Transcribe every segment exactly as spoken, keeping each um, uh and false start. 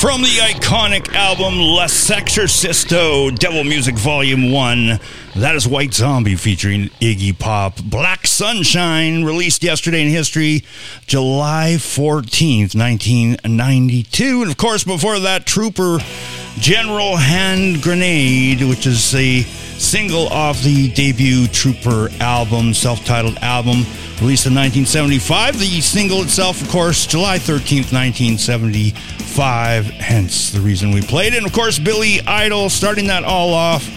From the iconic album La Sexorcisto, Devil Music Volume one, that is White Zombie featuring Iggy Pop. Black Sunshine, released yesterday in history, July fourteenth, nineteen ninety-two. And of course, before that, Trooper General Hand Grenade, which is a single off the debut Trooper album, self-titled album, released in nineteen seventy-five. The single itself, of course, July thirteenth, nineteen seventy-five, hence the reason we played it. And of course, Billy Idol starting that all off.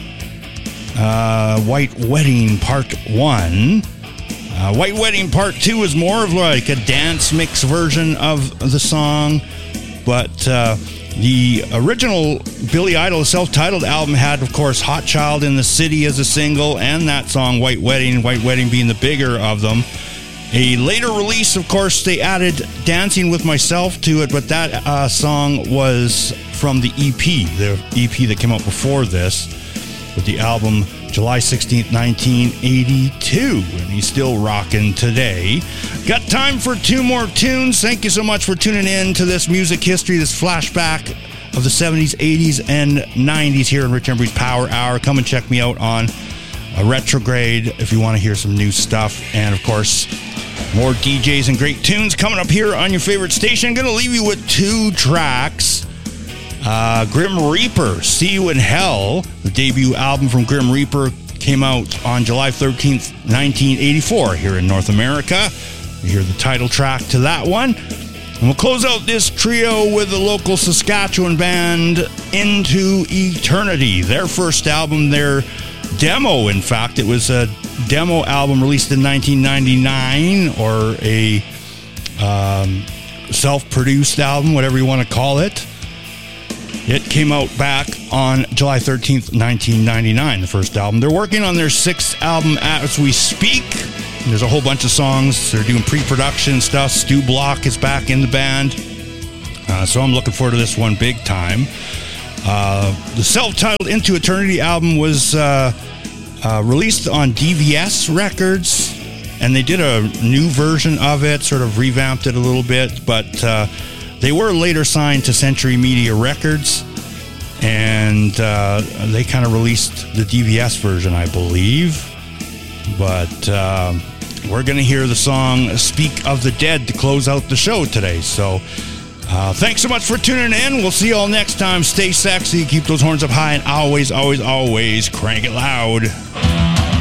Uh, White Wedding Part one. Uh, White Wedding Part two is more of like a dance mix version of the song, but uh, the original Billy Idol self-titled album had, of course, Hot Child in the City as a single, and that song, White Wedding, White Wedding being the bigger of them. A later release, of course, they added Dancing With Myself to it, but that uh, song was from the E P, the E P that came out before this, with the album July sixteenth, nineteen eighty-two, and he's still rocking today. Got time for two more tunes. Thank you so much for tuning in to this music history, this flashback of the seventies, eighties, and nineties here in Rich Embry's Power Hour. Come and check me out on a Retrograde if you want to hear some new stuff. And of course, more D Js and great tunes coming up here on your favorite station. I'm going to leave you with two tracks. Uh, Grim Reaper, See You in Hell, the debut album from Grim Reaper, came out on July thirteenth, nineteen eighty-four here in North America. You hear the title track to that one. And we'll close out this trio with the local Saskatchewan band Into Eternity. Their first album, their demo, in fact. It was a demo album released in nineteen ninety-nine, or a um, self-produced album, whatever you want to call it. It came out back on July thirteenth, nineteen ninety-nine, the first album. They're working on their sixth album as we speak. There's a whole bunch of songs. They're doing pre-production stuff. Stu Block is back in the band. Uh, so I'm looking forward to this one big time. Uh, the self-titled Into Eternity album was uh, uh, released on D V S Records, and they did a new version of it, sort of revamped it a little bit, but uh, they were later signed to Century Media Records, and uh, they kind of released the D V S version, I believe. But uh, we're going to hear the song Speak of the Dead to close out the show today. So uh, thanks so much for tuning in. We'll see you all next time. Stay sexy, keep those horns up high, and always, always, always crank it loud.